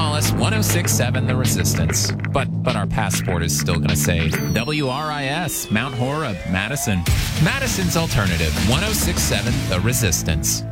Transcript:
call us 1067 The Resistance. But our passport is still going to say WRIS, Mount Horeb, Madison. Madison's alternative, 1067 The Resistance.